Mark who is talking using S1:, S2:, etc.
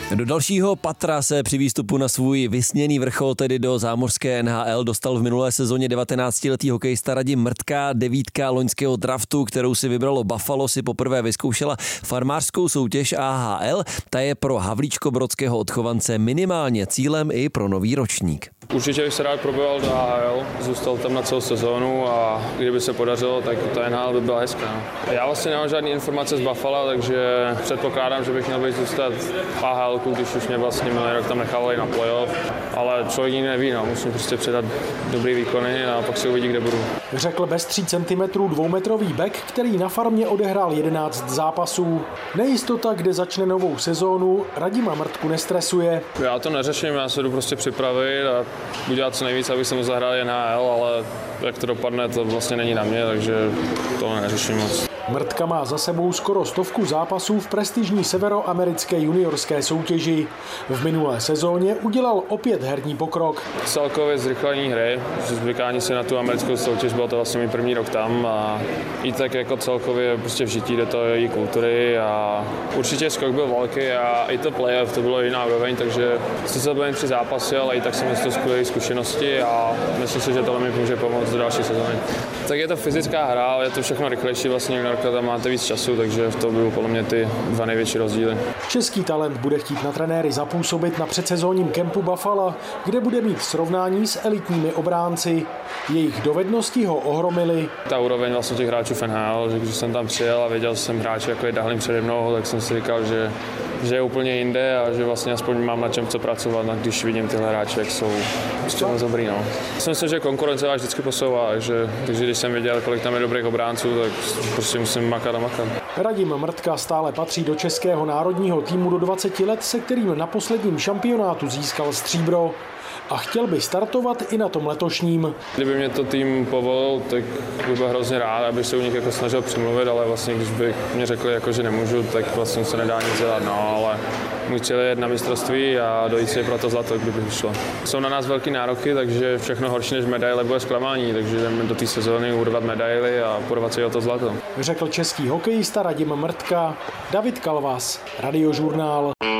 S1: Do dalšího patra se při výstupu na svůj vysněný vrchol, tedy do zámořské NHL, dostal v minulé sezóně 19letý hokejista Radim Mrtka. 9 loňského draftu, kterou si vybralo Buffalo, si poprvé vyzkoušela farmářskou soutěž AHL. Ta je pro havlíčkobrodského odchovance minimálně cílem i pro nový ročník.
S2: Určitě bych se rád probojil do AHL, zůstal tam na celou sezónu a kdyby se podařilo, tak ta NHL by byla hezká. Já vlastně nemám žádné informace z Buffalo, takže předpokládám, že bych měl být zůstat v AHL, když už mě vlastně minulý rok tam nechávali na playoff, ale člověk nikdy neví, musím prostě předat dobrý výkony a pak si uvidí, kde budu.
S3: Řekl bez 3 cm 2metrový bek, který na farmě odehrál 11 zápasů. Nejistota, kde začne novou sezónu, Radima Mrtku nestresuje.
S2: Já to neřeším, já se jdu prostě připravit a udělat co nejvíc, abych se mu zahrál NHL, ale jak to dopadne, to vlastně není na mě, takže to neřeším moc.
S3: Mrtka má za sebou skoro 100 zápasů v prestižní severoamerické juniorské soutěži. V minulé sezóně udělal opět herní pokrok.
S2: Celkově zrychlení hry, zvykání se na tu americkou soutěž, byl to vlastně můj první rok tam a i tak jako celkově prostě vžití do toho její kultury a určitě skok byl velký a i to playoff, to bylo jiná úroveň, takže sice byly 3 zápasy, ale i tak jsem měl skvělé zkušenosti a myslím si, že tohle mi může pomoct do další sezóny. Tak je to fyzická hra, ale je to všechno rychlejší, vlastně tam máte víc času, takže v tom byly podle mě ty 2 největší rozdíly.
S3: Český talent bude chtít na trenéry zapůsobit na předsezónním kempu Buffalo, kde bude mít srovnání s elitními obránci. Jejich dovednosti ho ohromily.
S2: Ta úroveň vlastně těch hráčů v NHL, že když jsem tam přijel a věděl jsem hráče, jako je Dahlin přede mnou, tak jsem si říkal, že je úplně jinde a že vlastně aspoň mám na čem co pracovat, když vidím tyhle hráče, jak jsou prostě moc dobrý. Myslím si, že konkurence vás vždycky posouvá, takže když jsem viděl, kolik tam je dobrých obránců, tak prostě musím makat a makat.
S3: Radim Mrtka stále patří do českého národního týmu do 20 let, se kterým na posledním šampionátu získal stříbro. A chtěl by startovat i na tom letošním.
S2: Kdyby mě to tým povolil, tak bych byl hrozně rád, abych se u nich jako snažil přimluvit, ale vlastně když by mě řekli, jako, že nemůžu, tak vlastně se nedá nic dělat. Ale můj cíl je jet na mistrovství a dojít si pro to zlato, kdyby vyšlo. Jsou na nás velký nároky, takže všechno horší než medaile bude zklamání, takže jdeme do té sezóny urvat medaily a porvat si o to zlato.
S3: Řekl český hokejista Radim Mrtka. David Kalvas, Radiožurnál.